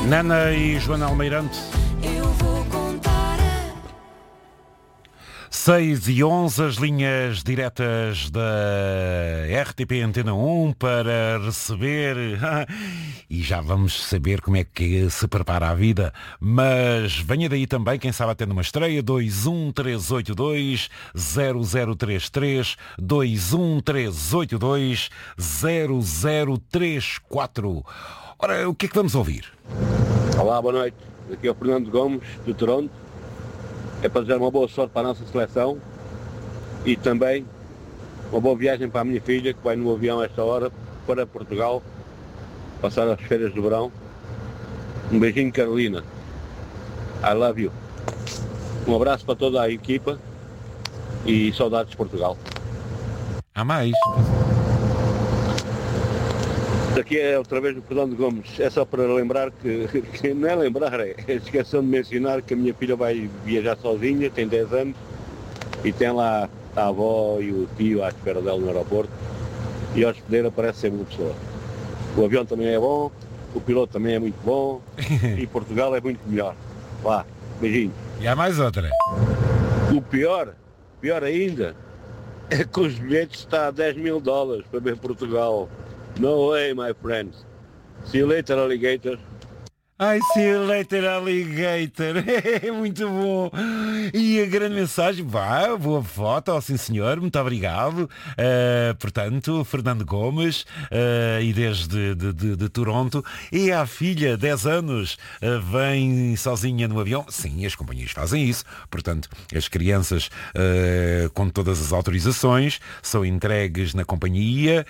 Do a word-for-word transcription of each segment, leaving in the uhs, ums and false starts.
Nana e Joana Almeirante. Eu vou contar. seis e onze, as linhas diretas da R T P Antena um para receber, e já vamos saber como é que se prepara a vida, mas venha daí também, quem sabe atende uma estreia, dois um três oito dois zero zero três três, dois um três oito dois zero zero três quatro. Ora, o que é que vamos ouvir? Olá, boa noite. Aqui é o Fernando Gomes, de Toronto. É para desejar uma boa sorte para a nossa seleção e também uma boa viagem para a minha filha, que vai no avião a esta hora para Portugal, passar as férias do verão. Um beijinho, Carolina. I love you. Um abraço para toda a equipa e saudades de Portugal. Há mais? Aqui é outra vez o Fernando Gomes. É só para lembrar que, que não é lembrar, é, é esquecer de mencionar que a minha filha vai viajar sozinha, tem dez anos e tem lá a avó e o tio à espera dela no aeroporto, e a hospedeira parece ser uma pessoa. O avião também é bom, o piloto também é muito bom e Portugal é muito melhor. Vá, beijinho. E há mais outra. O pior, pior ainda, é que os bilhetes estão a dez mil dólares para ver Portugal. No way, my friends. See you later, alligator. I see you later, alligator. É muito bom. E a grande mensagem, vá, boa foto, oh, sim senhor, muito obrigado. Uh, portanto, Fernando Gomes, uh, e desde de, de, de Toronto, e a filha, dez anos, uh, vem sozinha no avião. Sim, as companhias fazem isso. Portanto, as crianças, uh, com todas as autorizações, são entregues na companhia,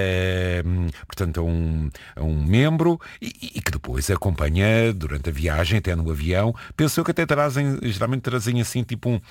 uh, portanto, a um, a um membro, e, e que depois acompanha durante a viagem, até no avião. Pensou que até trazem, geralmente trazem assim tipo um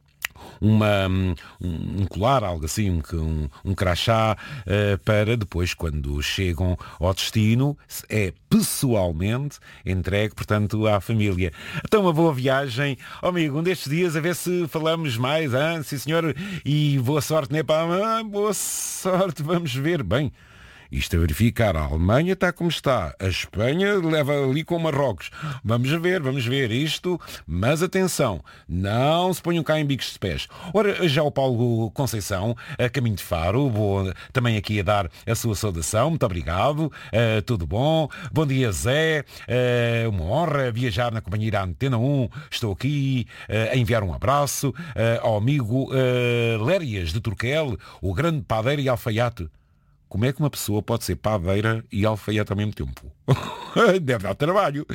Uma, um, um colar, algo assim, um, um, um crachá, uh, para depois, quando chegam ao destino, é pessoalmente entregue, portanto, à família. Então, uma boa viagem. Oh, amigo, um destes dias, a ver se falamos mais, hein? Sim, senhor, e boa sorte, né, pá? Ah, boa sorte, vamos ver. Bem, isto a verificar, a Alemanha está como está, a Espanha leva ali com Marrocos. Vamos ver, vamos ver isto, mas atenção, não se ponham cá em bicos de pés. Ora, já o Paulo Conceição, a caminho de Faro, vou também aqui a dar a sua saudação, muito obrigado, uh, tudo bom, bom dia Zé, uh, uma honra viajar na companhia da Antena um, estou aqui uh, a enviar um abraço uh, ao amigo uh, Lérias de Turquel, o grande padeiro e alfaiate. Como é que uma pessoa pode ser padeira e alfaiate ao mesmo tempo? Deve dar trabalho.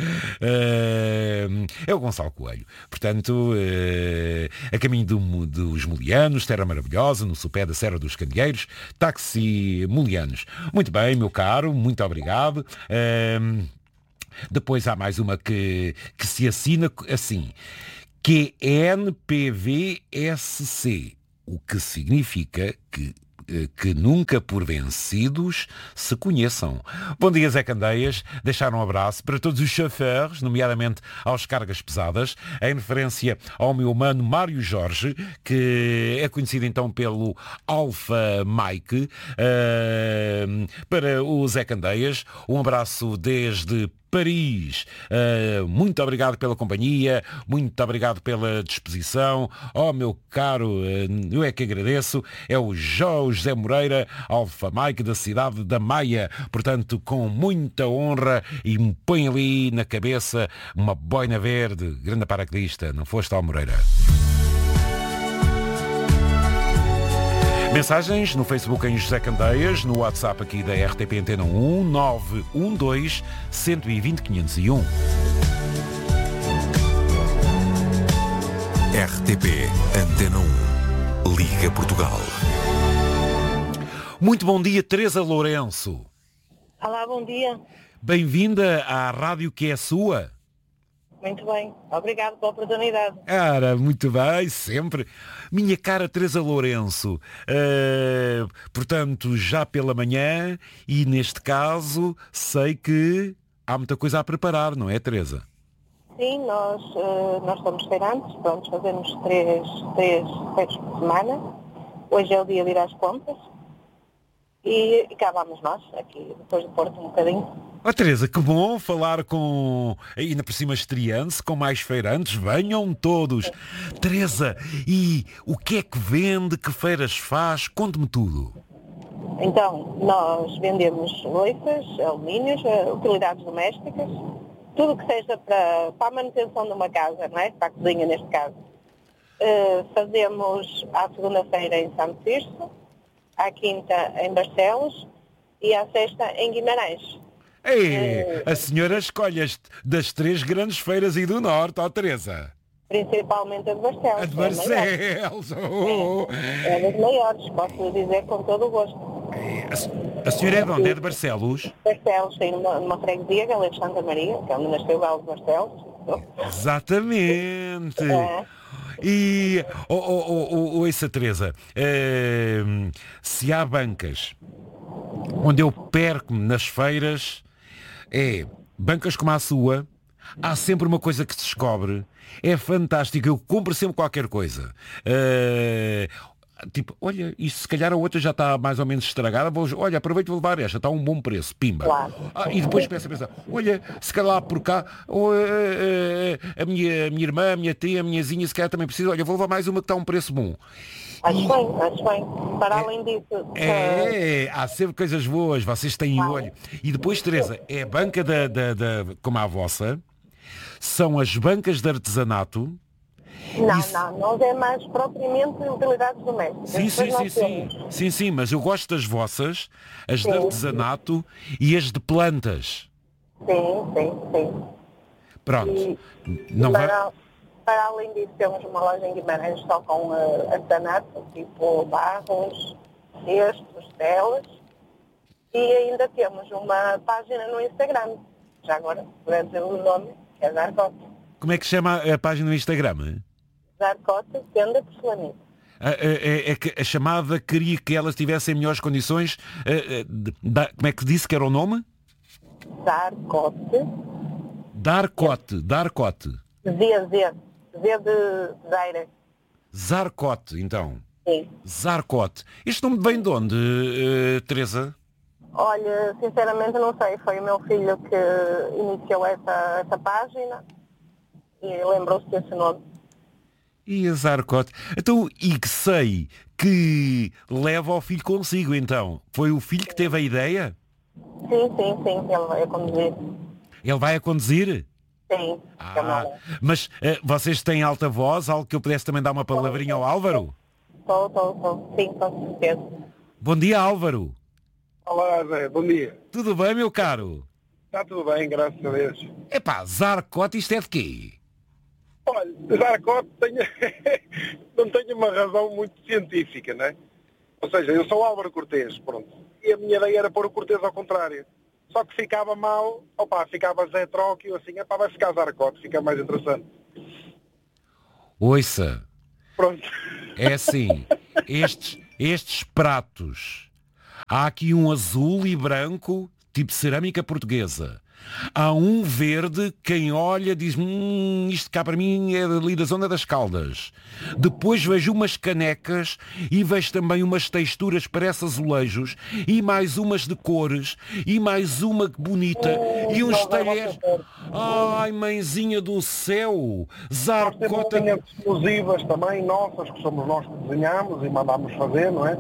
Uh, é o Gonçalo Coelho. Portanto, uh, a caminho do, dos Molianos, terra maravilhosa, no sopé da Serra dos Candeeiros, táxi Molianos. Muito bem, meu caro, muito obrigado. Uh, depois há mais uma que, que se assina assim, que é N P V S C, o que significa que que nunca por vencidos se conheçam. Bom dia, Zé Candeias. Deixar um abraço para todos os chauffeurs, nomeadamente aos cargas pesadas, em referência ao meu mano Mário Jorge, que é conhecido então pelo Alfa Mike. Uh, para o Zé Candeias, um abraço desde Paris. Uh, muito obrigado pela companhia, muito obrigado pela disposição. Oh, meu caro, uh, eu é que agradeço. É o José Moreira, Alfa Mike, da cidade da Maia. Portanto, com muita honra, e me põe ali na cabeça uma boina verde. Grande paraquedista, não foste ao Moreira? Mensagens no Facebook em José Candeias, no WhatsApp aqui da R T P Antena um, nove um dois, um zero dois, quinhentos e um. R T P Antena um. Liga Portugal. Muito bom dia, Teresa Lourenço. Olá, bom dia. Bem-vinda à rádio que é sua. Muito bem, obrigado pela oportunidade. Cara, muito bem, sempre. Minha cara Teresa Lourenço, uh, portanto, já pela manhã, e neste caso, sei que há muita coisa a preparar, não é, Teresa? Sim, nós, uh, nós somos feirantes, pronto, fazemos três, três feiras por semana. Hoje é o dia de ir às compras. e, e cá vamos nós, aqui depois do Porto um bocadinho. Ó Teresa, que bom falar com, ainda por cima estreante, com mais feirantes, venham todos. Teresa, e o que é que vende, que feiras faz? Conte-me tudo. Então, nós vendemos loiças, alumínios, eh, utilidades domésticas, tudo que seja para, para a manutenção de uma casa, não é? Para a cozinha neste caso. Uh, fazemos à segunda-feira em Santo Tirso, à quinta em Barcelos e à sexta em Guimarães. Ei, a senhora escolhe as, das três grandes feiras e do Norte, ó Teresa. Principalmente a de Barcelos. A de é a maior. Barcelos. Oh. É das maiores, posso dizer com todo o gosto. A, a senhora é de onde? É de Barcelos? Barcelos tem numa, numa freguesia, que é de Santa Maria, que é onde nasceu o Galo de Barcelos. Exatamente. É. E, oh, oh, oh, oh, ouça, Teresa, eh, se há bancas onde eu perco-me nas feiras, é bancas como a sua, há sempre uma coisa que se descobre, é fantástico, eu compro sempre qualquer coisa. Eh, Tipo, olha, isso se calhar a outra já está mais ou menos estragada, vou, olha, aproveito e vou levar esta, está a um bom preço, pimba. Claro. Ah, e depois começa a pensar, olha, se calhar lá por cá, oh, eh, eh, a, minha, a minha irmã, a minha tia, a minhazinha, se calhar também precisa, olha, vou levar mais uma que está a um preço bom. Acho bem, acho bem. Para além disso... É, há sempre coisas boas, vocês têm olho. E depois, Teresa, é a banca da, da, da, como a vossa, são as bancas de artesanato. Não, Isso... não, nós é mais propriamente utilidades domésticas. Sim, sim, sim, sim, sim, sim, mas eu gosto das vossas, as de artesanato e as de plantas. Sim, sim, sim. Pronto. E, não vai... para, para além disso, temos uma loja em Guimarães só com uh, artesanato, tipo barros, cestos, telas. E ainda temos uma página no Instagram, já agora, podemos dizer o nome, que é Zarcote. Como é que chama a página no Instagram? Zarcote, tenda porcelanita. A, a, a, a, a chamada queria que elas tivessem melhores condições. A, a, de, da, como é que disse que era o nome? Zarcote. Darcote. Darcote. Z, Z. Z de Zaire. Zarcote, então. Sim. Zarcote. Este nome vem de onde, uh, Teresa? Olha, sinceramente não sei. Foi o meu filho que iniciou essa, essa página e lembrou-se desse nome. E a Zarcote. Então, e que sei que leva o filho consigo, então. Foi o filho que teve a ideia? Sim, sim, sim. Ele vai a conduzir. Ele vai a conduzir? Sim. Ah, mas uh, vocês têm alta voz? Algo que eu pudesse também dar uma palavrinha ao Álvaro? Estou, estou, estou. Sim, com certeza. Bom dia, Álvaro. Olá, Zé, bom dia. Tudo bem, meu caro? Está tudo bem, graças a Deus. Epá, Zarcote, isto é de quê? Olha, Zarcote tem... não tem uma razão muito científica, não é? Ou seja, eu sou Álvaro Cortês, pronto. E a minha ideia era pôr o Cortês ao contrário. Só que ficava mal, opá, ficava Zé Tróquio, assim, epá, vai ficar Zarcote, fica mais interessante. Ouça. Pronto. É assim, estes, estes pratos, há aqui um azul e branco, tipo cerâmica portuguesa. Há um verde, quem olha diz, hum, isto cá para mim é ali da zona das Caldas. Depois vejo umas canecas e vejo também umas texturas, parece azulejos, e mais umas de cores, e mais uma bonita, e uns talheres. Ai, mãezinha do céu! Zarcota... Nós temos linhas exclusivas também, nossas, que somos nós que desenhamos e mandamos fazer, não é?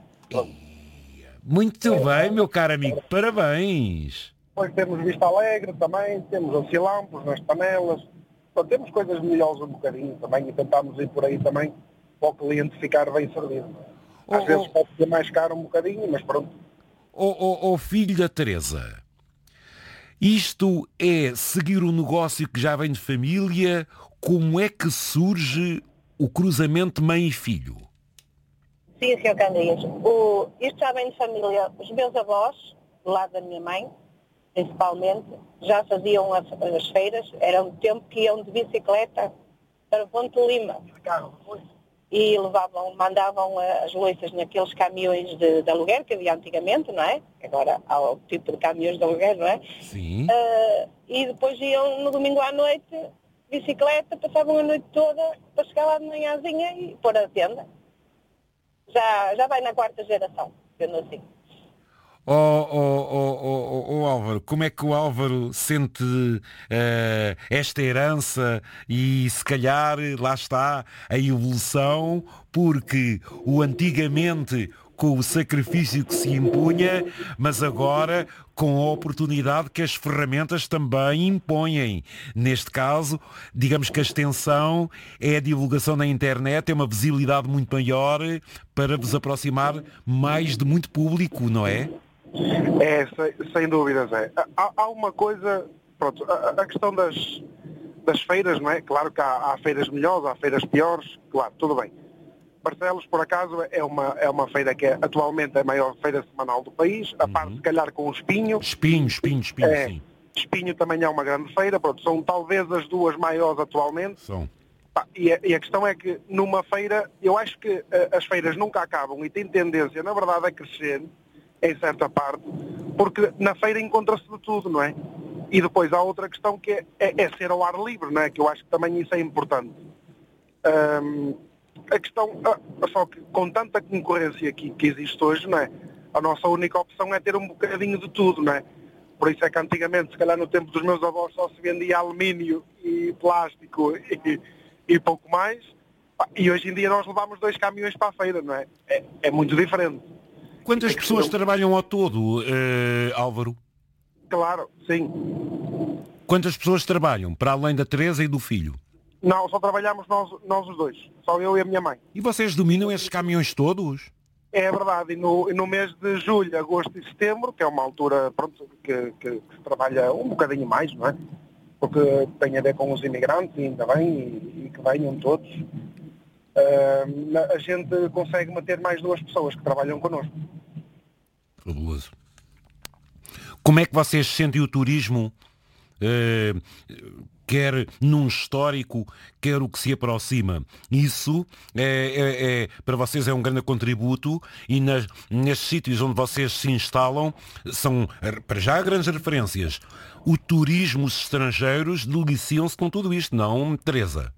Muito bem, meu caro amigo, parabéns! Depois temos Vista Alegre também, temos oscilampos nas panelas. Então, temos coisas melhores um bocadinho também e tentamos ir por aí também para o cliente ficar bem servido. Às oh, vezes oh. pode ser mais caro um bocadinho, mas pronto. Ó oh, oh, oh, filho da Teresa, isto é seguir um negócio que já vem de família? Como é que surge o cruzamento mãe e filho? Sim, senhor Candeias. O, isto já vem de família. Os meus avós, do lado da minha mãe, principalmente, já faziam as, as feiras. Era um tempo que iam de bicicleta para Ponte Lima. E levavam, mandavam as loiças naqueles caminhões de, de aluguer que havia antigamente, não é? Agora há o tipo de caminhões de aluguer, não é? Sim. Uh, e depois iam no domingo à noite, bicicleta, passavam a noite toda para chegar lá de manhãzinha e pôr a tenda. Já, já vai na quarta geração, sendo assim. Oh, oh, oh, oh, oh, oh, Álvaro, como é que o Álvaro sente eh, esta herança e se calhar lá está a evolução, porque o antigamente com o sacrifício que se impunha, mas agora com a oportunidade que as ferramentas também impõem. Neste caso, digamos que a extensão é a divulgação na internet, é uma visibilidade muito maior para vos aproximar mais de muito público, não é? É, sem, sem dúvidas é. Há, há uma coisa, pronto, a, a questão das, das feiras, não é? Claro que há, há feiras melhores, há feiras piores, claro, tudo bem. Barcelos, por acaso, é uma, é uma feira que é, atualmente é a maior feira semanal do país, a parte, se calhar, com o Espinho. Espinho, Espinho, Espinho, é, sim. Espinho também é uma grande feira, pronto, são talvez as duas maiores atualmente. São. Pá, e, a, e a questão é que numa feira, eu acho que uh, as feiras nunca acabam e têm tendência, na verdade, a crescer, em certa parte, porque na feira encontra-se de tudo, não é? E depois há outra questão que é, é, é ser ao ar livre, não é? Que eu acho que também isso é importante. Um, a questão, ah, só que com tanta concorrência que, que existe hoje, não é? A nossa única opção é ter um bocadinho de tudo, não é? Por isso é que antigamente, se calhar no tempo dos meus avós, só se vendia alumínio e plástico e, e pouco mais. E hoje em dia nós levamos dois caminhões para a feira, não é? É, é muito diferente. Quantas pessoas trabalham ao todo, uh, Álvaro? Claro, sim. Quantas pessoas trabalham, para além da Teresa e do filho? Não, só trabalhamos nós, nós os dois. Só eu e a minha mãe. E vocês dominam esses caminhões todos? É verdade. E no, e no mês de julho, agosto e setembro, que é uma altura, pronto, que, que, que se trabalha um bocadinho mais, não é? Porque tem a ver com os imigrantes, ainda bem, e, e que venham todos. Uh, a gente consegue manter mais duas pessoas que trabalham connosco. Fabuloso. Como é que vocês sentem o turismo, uh, quer num histórico, quer o que se aproxima? Isso é, é, é, para vocês é um grande contributo e nas, nestes sítios onde vocês se instalam são, para já, grandes referências. O turismo, os estrangeiros deliciam-se com tudo isto, não, Teresa?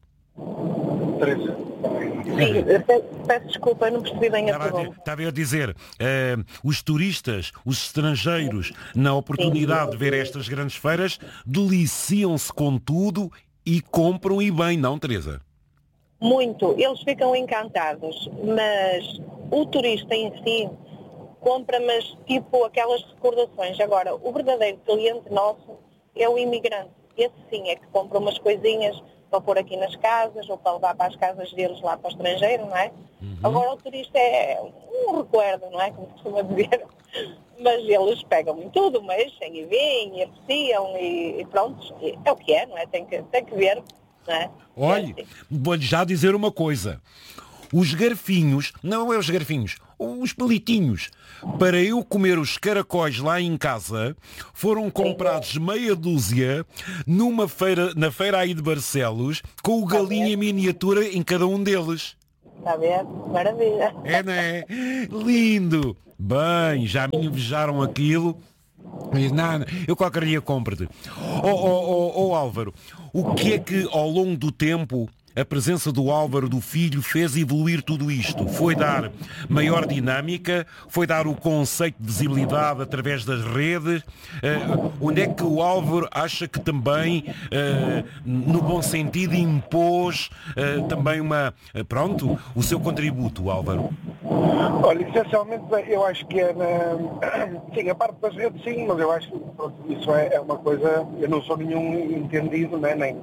Teresa. Sim, peço desculpa, não percebi bem a pergunta. Estava a dizer, uh, os turistas, os estrangeiros, na oportunidade de ver estas grandes feiras, deliciam-se com tudo e compram e bem, não, Teresa? Muito, eles ficam encantados, mas o turista em si compra, mas tipo aquelas recordações. Agora, o verdadeiro cliente nosso é o imigrante. Esse sim é que compra umas coisinhas para pôr aqui nas casas ou para levar para as casas deles lá para o estrangeiro, não é? Uhum. Agora o turista é um recuerdo, não é? Como costuma dizer. Mas eles pegam em tudo, mexem e veem e apreciam e, e pronto, é o que é, não é? Tem que, tem que ver, não é? Olhe, é assim. Vou-lhe já dizer uma coisa. Os garfinhos, não é os garfinhos, os palitinhos, para eu comer os caracóis lá em casa, foram comprados meia dúzia numa feira, na feira aí de Barcelos, com o galinha em miniatura em cada um deles. Está a ver? Maravilha. É, não é? Lindo! Bem, já me invejaram aquilo. Não, eu qualquer dia compro-te. Oh, oh, oh, oh, Álvaro, o que é que ao longo do tempo a presença do Álvaro, do filho, fez evoluir tudo isto? Foi dar maior dinâmica? Foi dar o conceito de visibilidade através das redes? Uh, onde é que o Álvaro acha que também, uh, no bom sentido, impôs uh, também uma, uh, pronto, o seu contributo, Álvaro? Olha, essencialmente eu acho que é na... Sim, a parte das redes sim, mas eu acho que pronto, isso é, é uma coisa... Eu não sou nenhum entendido, né, nem...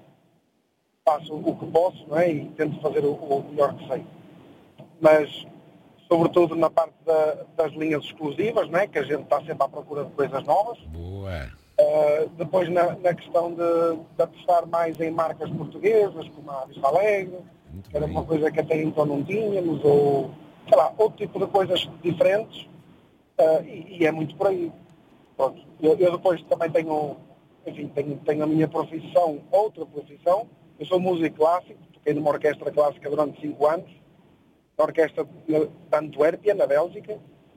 faço o que posso, não é? E tento fazer o, o melhor que sei. Mas, sobretudo na parte da, das linhas exclusivas, não é? Que a gente está sempre à procura de coisas novas. Boa. Uh, depois na, na questão de, de apostar mais em marcas portuguesas, como a Vista Alegre, que era uma coisa que até então não tínhamos, ou, sei lá, outro tipo de coisas diferentes, uh, e, e é muito por aí. Pronto. Eu, eu depois também tenho, enfim, tenho, tenho a minha profissão, outra profissão. Eu sou músico clássico, toquei numa orquestra clássica durante cinco anos, na orquestra de Antuérpia, na Bélgica,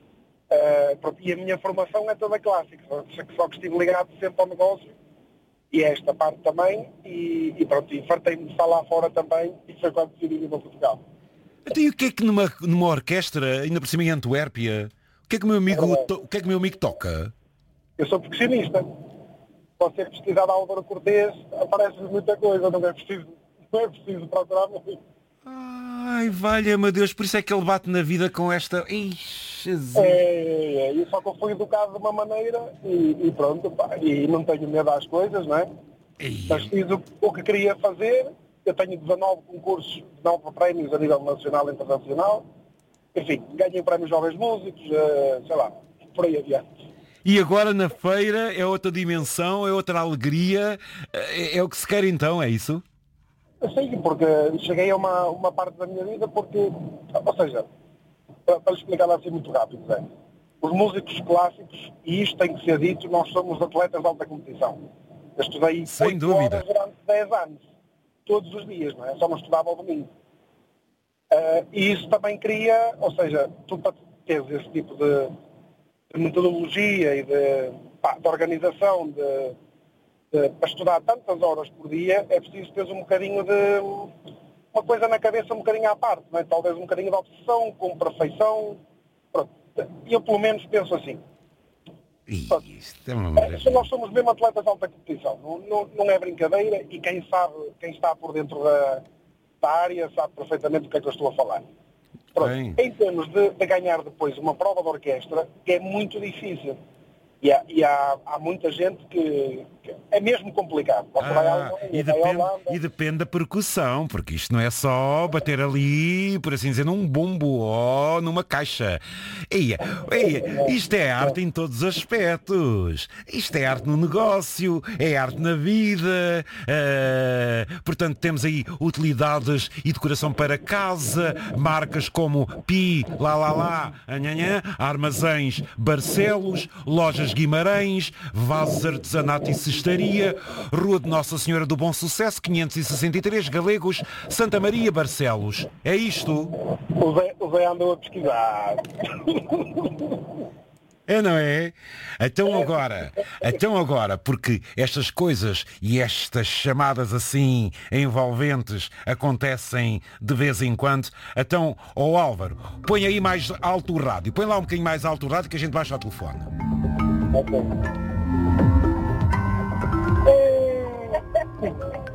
uh, e a minha formação é toda clássica, só, só que estive ligado sempre ao negócio, e esta parte também, e, e pronto, e fartei-me de estar lá fora também, e foi quando decidi vir para Portugal. Então, e o que é que numa, numa orquestra, ainda por cima em Antuérpia, O que é que o meu amigo, to... o que é que o meu amigo toca? Eu sou percussionista. Você pesquisar da Álvaro Cortês, aparece-lhe muita coisa, não é preciso, não é preciso procurar muito. Ai, valha-me Deus, por isso é que ele bate na vida com esta... Ixi, Jesus. É, é, é, só que eu fui educado de uma maneira e, e pronto, pá, e não tenho medo às coisas, não é? Ei, Mas fiz o, o que queria fazer, eu tenho dezanove concursos, dezanove prémios a nível nacional e internacional, enfim, ganhei prémios jovens músicos, uh, sei lá, por aí adiante. E agora na feira é outra dimensão, é outra alegria, é, é o que se quer então, é isso? Sim, porque cheguei a uma, uma parte da minha vida porque, ou seja, para, para explicar assim muito rápido, Zé, os músicos clássicos, e isto tem que ser dito, nós somos atletas de alta competição. Eu estudei Sem oito dúvida. horas durante dez anos, todos os dias, não é? Só não estudava ao domingo. Uh, e isso também cria, ou seja, tu para teres esse tipo de, de metodologia e de, pá, de organização, de, de, para estudar tantas horas por dia, é preciso ter um bocadinho de uma coisa na cabeça um bocadinho à parte, não é? Talvez um bocadinho de obsessão, com perfeição. Pronto. Eu pelo menos penso assim. Isto é uma É, maravilha. nós somos mesmo atletas de alta competição, não, não, não é brincadeira e quem sabe, quem está por dentro da, da área sabe perfeitamente do que é que eu estou a falar. Pronto. Bem. Em termos de, de ganhar depois uma prova de orquestra, que é muito difícil. E há, e há, há muita gente que, que é mesmo complicado. Você vai à Ah, Alemanha, e, vai à depende, Holanda. e depende da percussão, porque isto não é só bater ali, por assim dizer, num bumbo ou numa caixa. Eia, eia, isto é arte em todos os aspectos. Isto é arte no negócio, é arte na vida. Ah, portanto, temos aí utilidades e decoração para casa, marcas como Pi, Lá Lá Lá, Anhanhã, Armazéns Barcelos, Lojas Guimarães, Vasos Artesanato e Cestaria, Rua de Nossa Senhora do Bom Sucesso, quinhentos e sessenta e três, Galegos, Santa Maria, Barcelos. É isto? O Zé, o Zé andou a pesquisar. É, não é? Então agora, então agora, porque estas coisas e estas chamadas assim envolventes acontecem de vez em quando, então, ó Álvaro, põe aí mais alto o rádio, põe lá um bocadinho mais alto o rádio que a gente baixa o telefone. Ok.